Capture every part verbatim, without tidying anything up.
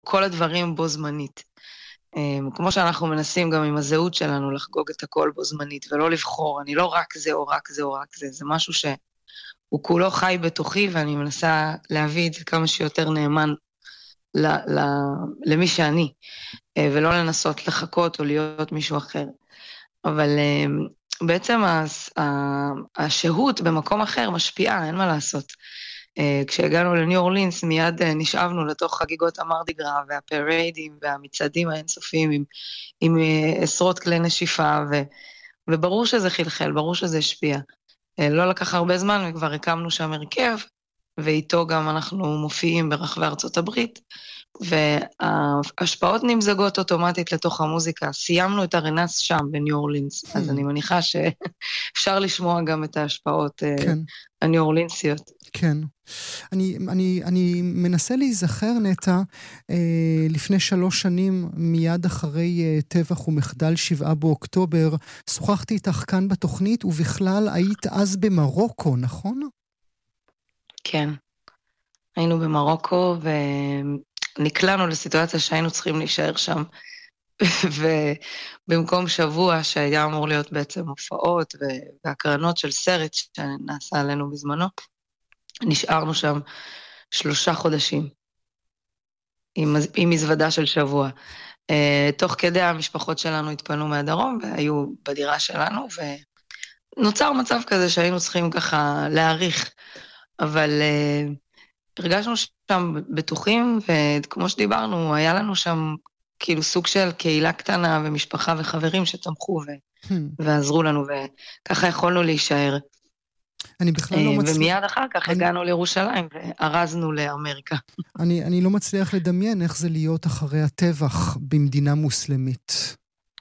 כל הדברים בו זמנית. כמו שאנחנו מנסים גם עם הזהות שלנו לחגוג את הכל בו זמנית, ולא לבחור, אני לא רק זה או רק זה או רק זה, זה משהו שהוא כולו חי בתוכי, ואני מנסה להביא את זה כמה שיותר נאמן ל, ל, למי שאני, ולא לנסות לחכות או להיות מישהו אחר. אבל בעצם השהות במקום אחר משפיעה, אין מה לעשות. כשהגענו לניו אורלינס מיד נשאבנו לתוך חגיגות המרדיגרה והפריידים והמצעדים האינסופיים עם, עם עשרות כלי נשיפה, ו, וברור שזה חלחל, ברור שזה השפיע. לא לקח הרבה זמן וכבר הקמנו שם הרכב, ואיתו גם אנחנו מופיעים ברחבי ארצות הברית, וההשפעות נמזגות אוטומטית לתוך המוזיקה. סיימנו את הרנס שם בניו אורלינס, אז אני מניחה שאפשר לשמוע גם את ההשפעות הניו אורלינסיות. כן. אני, אני, אני מנסה להיזכר, נטע, אה, לפני שלוש שנים, מיד אחרי אה, טבח ומחדל שבעה באוקטובר, שוחחתי איתך כאן בתוכנית, ובכלל היית אז במרוקו, נכון? כן. היינו במרוקו, ונקלענו לסיטואציה שהיינו צריכים להישאר שם, ובמקום שבוע שהיה אמור להיות בעצם הופעות והקרנות של סרט שנעשה עלינו בזמנו, נשארנו שם שלושה חודשים, עם, עם מזוודה של שבוע. Uh, תוך כדי המשפחות שלנו התפנו מהדרום, והיו בדירה שלנו, ונוצר מצב כזה שהיינו צריכים ככה להעריך, אבל uh, הרגשנו שם בטוחים, וכמו שדיברנו, היה לנו שם כאילו סוג של קהילה קטנה, ומשפחה וחברים שתמכו ו- hmm. ועזרו לנו, וככה יכולנו להישאר. אני בכלל לא מצליח... ומיד אחר כך אני... הגענו לירושלים וארזנו לאמריקה. אני, אני לא מצליח לדמיין איך זה להיות אחרי הטבח במדינה מוסלמית.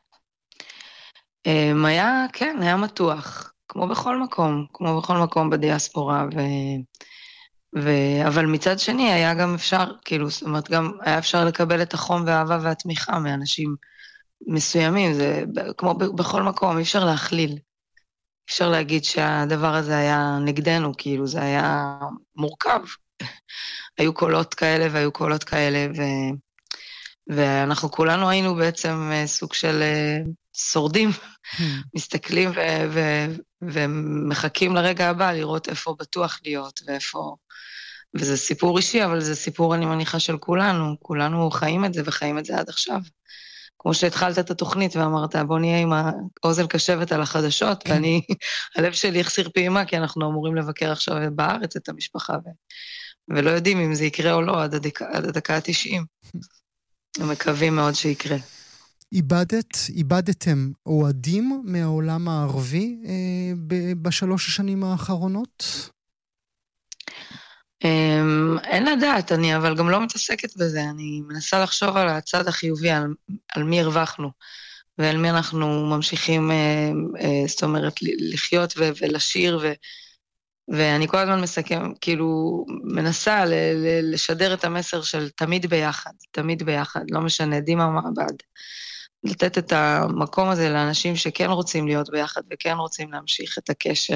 היה, כן, היה מתוח, כמו בכל מקום, כמו בכל מקום בדיאספורה, ו... ו... אבל מצד שני היה גם אפשר, כאילו, זאת אומרת, גם היה אפשר לקבל את החום והאהבה והתמיכה מאנשים מסוימים, זה כמו בכל מקום, אי אפשר להכליל. אפשר להגיד שהדבר הזה היה נגדנו, כאילו זה היה מורכב. היו קולות כאלה והיו קולות כאלה, ו... ואנחנו כולנו היינו בעצם סוג של שורדים, מסתכלים ו... ו... ומחכים לרגע הבא לראות איפה בטוח להיות ואיפה... וזה סיפור אישי, אבל זה סיפור אני מניחה של כולנו, כולנו חיים את זה וחיים את זה עד עכשיו. כמו שהתחלת את התוכנית ואמרת, בוא נהיה עם האוזן קשבת על החדשות, ואני, הלב שלי החסיר פעימה, כי אנחנו אמורים לבקר עכשיו בארץ את המשפחה, ו... ולא יודעים אם זה יקרה או לא, עד הדקה, עד הדקה ה-תשעים. מקווים מאוד שיקרה. איבדת, איבדתם אוהדים מהעולם הערבי אה, בשלוש השנים האחרונות? אין לדעת, אני אבל גם לא מתעסקת בזה, אני מנסה לחשוב על הצד החיובי, על, על מי הרווחנו, ועל מי אנחנו ממשיכים, זאת אומרת, לחיות ו- ולשיר, ו- ואני כל הזמן מסכם, כאילו, מנסה ל- ל- לשדר את המסר של תמיד ביחד, תמיד ביחד, לא משנה, דימה מעבד, לתת את המקום הזה לאנשים שכן רוצים להיות ביחד, וכן רוצים להמשיך את הקשר,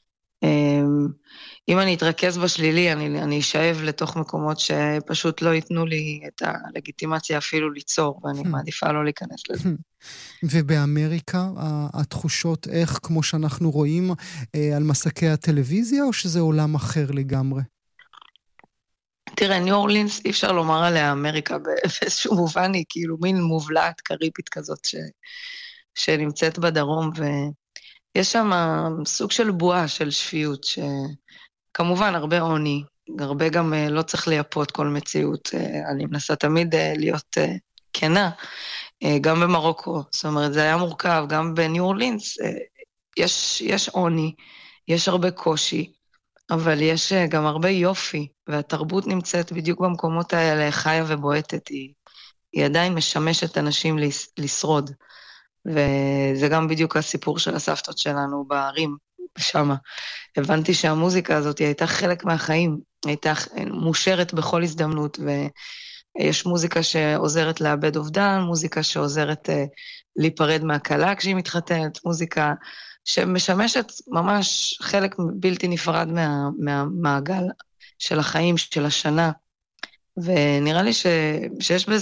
אם אני אתרכז בשלילי, אני, אני אשאב לתוך מקומות שפשוט לא ייתנו לי את הלגיטימציה אפילו ליצור, ואני מעדיפה לא להיכנס לזה. ובאמריקה, התחושות איך, כמו שאנחנו רואים, על מסקי הטלוויזיה, או שזה עולם אחר לגמרי? תראה, ניו אורלינס, אי אפשר לומר עליה אמריקה באיזשהו מובן, היא כאילו מין מובלעת קריבית כזאת ש, שנמצאת בדרום, ו... יש שם סוג של בועה של שפיות, שכמובן הרבה עוני, הרבה גם לא צריך לייפות כל מציאות, אני מנסה תמיד להיות כנה, גם במרוקו, זאת אומרת זה היה מורכב, גם בניו אורלינס, יש, יש עוני, יש הרבה קושי, אבל יש גם הרבה יופי, והתרבות נמצאת בדיוק במקומות האלה, חיה ובועטת, היא, היא עדיין משמשת אנשים לשרוד, וזה גם בדיוק הסיפור של הסבתות שלנו בערים, שמה. הבנתי שהמוזיקה הזאת הייתה חלק מהחיים, הייתה מושרת בכל הזדמנות, ויש מוזיקה שעוזרת לאבד אובדן, מוזיקה שעוזרת uh, להיפרד מהקלה כשהיא מתחתנת, מוזיקה שמשמשת ממש חלק בלתי נפרד מה, מהמעגל של החיים, של השנה, ונראה לי ש, שיש בזה